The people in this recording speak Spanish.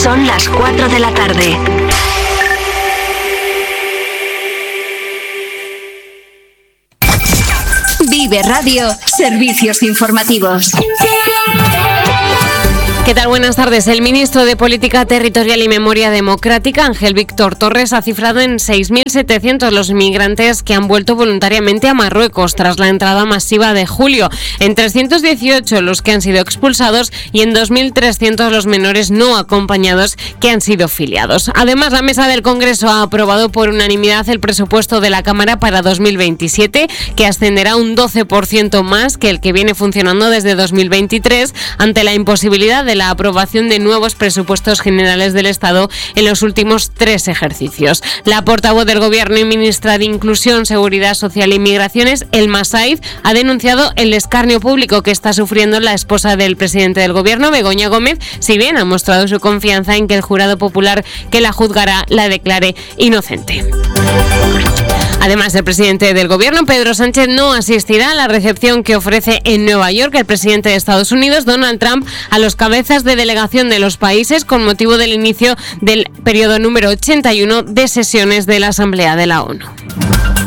Son las 4 de la tarde. Vive Radio, servicios informativos. ¿Qué tal? Buenas tardes. El ministro de Política Territorial y Memoria Democrática, Ángel Víctor Torres, ha cifrado en 6.700 los migrantes que han vuelto voluntariamente a Marruecos tras la entrada masiva de julio, en 318 los que han sido expulsados y en 2.300 los menores no acompañados que han sido filiados. Además, la Mesa del Congreso ha aprobado por unanimidad el presupuesto de la Cámara para 2027, que ascenderá un 12% más que el que viene funcionando desde 2023, ante la imposibilidad de la aprobación de nuevos presupuestos generales del Estado en los últimos 3 ejercicios. La portavoz del Gobierno y ministra de Inclusión, Seguridad Social y Migraciones, Elma Said, ha denunciado el escarnio público que está sufriendo la esposa del presidente del Gobierno, Begoña Gómez, si bien ha mostrado su confianza en que el jurado popular que la juzgará la declare inocente. Además, el presidente del Gobierno, Pedro Sánchez, no asistirá a la recepción que ofrece en Nueva York el presidente de Estados Unidos, Donald Trump, a los cabezas de delegación de los países con motivo del inicio del periodo número 81 de sesiones de la Asamblea de la ONU.